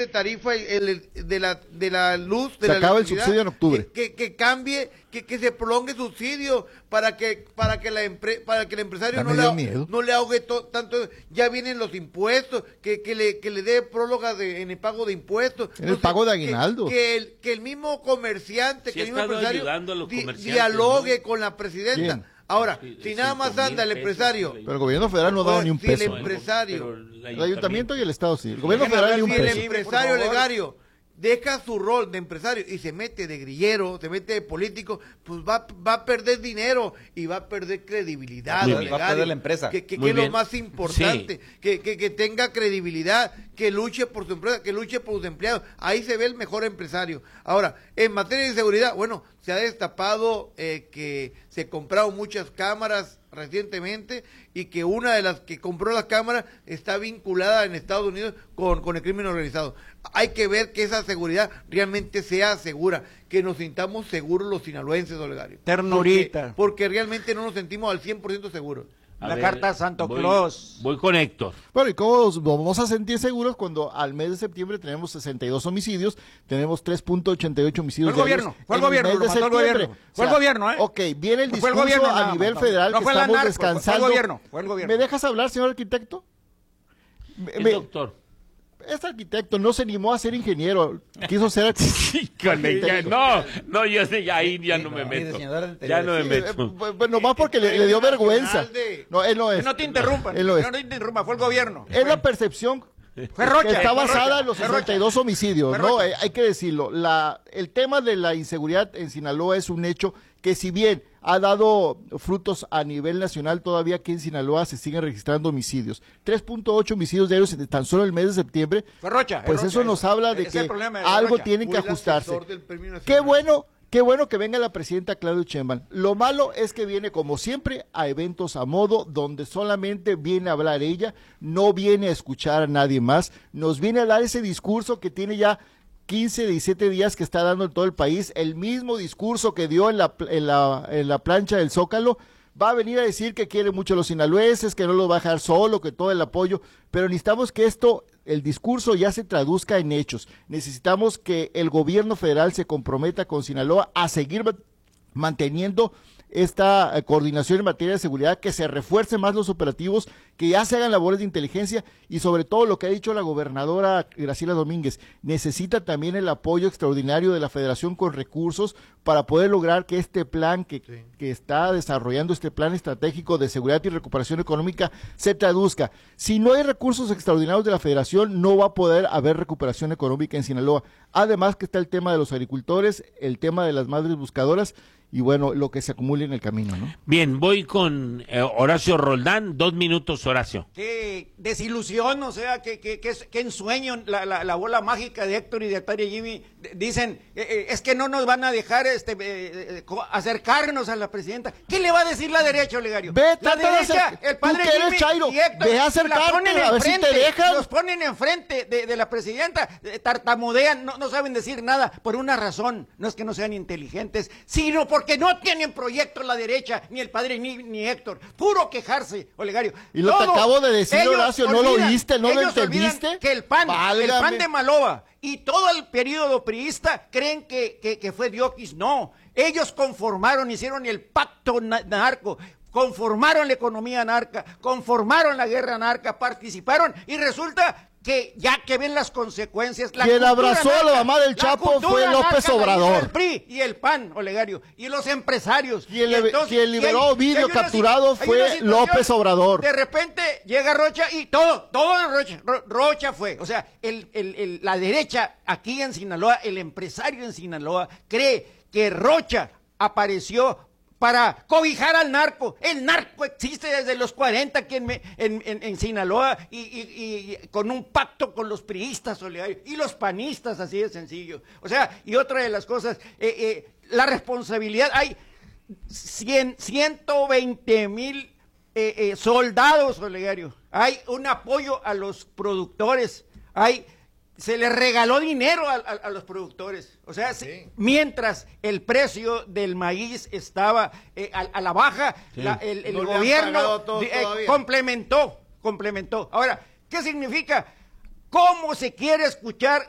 de tarifa de la luz, de se la acaba el electricidad, subsidio en octubre. que cambie, que se prolongue el subsidio para que el empresario no le ahogue tanto. Ya vienen los impuestos, que le dé próloga en el pago de impuestos. En el pago de aguinaldo. Que el mismo comerciante, que el mismo empresario dialogue, ¿no?, con la presidenta. ¿Quién? Ahora, si nada más anda el empresario. Pero el gobierno federal no ha dado ni un peso. Si el empresario. El ayuntamiento y el Estado sí. El gobierno federal ni un peso. Si el empresario Olegario deja su rol de empresario y se mete de grillero, se mete de político, pues va a perder dinero y va a perder credibilidad. Va a perder la empresa. Que es lo más importante, sí. que tenga credibilidad, que luche por su empresa, que luche por sus empleados. Ahí se ve el mejor empresario. Ahora, en materia de seguridad, bueno, se ha destapado que se compraron muchas cámaras recientemente y que una de las que compró las cámaras está vinculada en Estados Unidos con el crimen organizado. Hay que ver que esa seguridad realmente sea segura, que nos sintamos seguros los sinaloenses, Olegario. Ternurita. Porque realmente no nos sentimos al 100% seguros. La carta a Santo Claus. Voy con Héctor. Bueno, ¿y cómo nos vamos a sentir seguros cuando al mes de septiembre tenemos 62 homicidios, tenemos 3.88 homicidios diarios? Fue el gobierno, fue el gobierno, ¿eh? Ok, viene el discurso a nivel federal que estamos descansando. Fue el gobierno. ¿Me dejas hablar, señor arquitecto? El doctor. Este arquitecto no se animó a ser ingeniero, quiso ser no, yo sé, ahí ya no me meto. Ya no me meto. Bueno, más porque le dio vergüenza. No, él no es. No te interrumpan, no te interrumpa, fue el gobierno. Es la percepción fue Rocha, que está basada Rocha, en los 62 homicidios, ¿no? Hay que decirlo. El tema de la inseguridad en Sinaloa es un hecho que, si bien ha dado frutos a nivel nacional, todavía aquí en Sinaloa se siguen registrando homicidios. 3.8 homicidios diarios en tan solo el mes de septiembre. Pues eso nos habla de que algo tienen que ajustarse. Qué bueno que venga la presidenta Claudia Sheinbaum. Lo malo es que viene, como siempre, a eventos a modo, donde solamente viene a hablar ella, no viene a escuchar a nadie más, nos viene a dar ese discurso que tiene ya 15, 17 días que está dando en todo el país, el mismo discurso que dio en la plancha del Zócalo. Va a venir a decir que quiere mucho a los sinaloenses, que no los va a dejar solo, que todo el apoyo, pero necesitamos que el discurso ya se traduzca en hechos. Necesitamos que el gobierno federal se comprometa con Sinaloa a seguir manteniendo esta coordinación en materia de seguridad, que se refuercen más los operativos, que ya se hagan labores de inteligencia y sobre todo lo que ha dicho la gobernadora Graciela Domínguez, necesita también el apoyo extraordinario de la federación con recursos para poder lograr que este plan que está desarrollando, este plan estratégico de seguridad y recuperación económica, se traduzca. Si no hay recursos extraordinarios de la federación, no va a poder haber recuperación económica en Sinaloa. Además que está el tema de los agricultores, el tema de las madres buscadoras, y bueno, lo que se acumule en el camino, ¿no? Bien, voy con Horacio Roldán, 2 minutos, Horacio. Qué desilusión, o sea, qué ensueño, la bola mágica de Héctor y de Atari Jimmy. Dicen, es que no nos van a dejar acercarnos a la presidenta. ¿Qué le va a decir la derecha, Olegario? La derecha, el padre Jimmy Chairo, y Héctor, ve a acercarte, a ver si te dejan. Los ponen enfrente de la presidenta, tartamudean, no saben decir nada, por una razón, no es que no sean inteligentes, sino porque no tienen proyecto la derecha, ni el padre ni Héctor, puro quejarse, Olegario. Y lo que acabo de decir, Horacio, ¿no lo oíste? ¿No lo entendiste? Que el PAN de Maloba y todo el periodo priista creen que fue Diokis. No, ellos hicieron el pacto narco, conformaron la economía narca, conformaron la guerra narca, participaron y resulta que ya que ven las consecuencias, quien abrazó a la mamá del Chapo fue López Obrador. El PRI y el PAN, Olegario, y los empresarios. Quien liberó a Ovidio capturado fue López Obrador. De repente llega Rocha y todo Rocha fue. O sea, la derecha aquí en Sinaloa, el empresario en Sinaloa, cree que Rocha apareció para cobijar al narco. El narco existe desde los 40 aquí en Sinaloa y con un pacto con los priistas, Olegario, y los panistas, así de sencillo. O sea, y otra de las cosas, la responsabilidad, hay 120,000 soldados, Olegario, hay un apoyo a los productores, se les regaló dinero a los productores. O sea, sí. Mientras el precio del maíz estaba a la baja, sí, el gobierno complementó. Ahora, ¿qué significa? ¿Cómo se quiere escuchar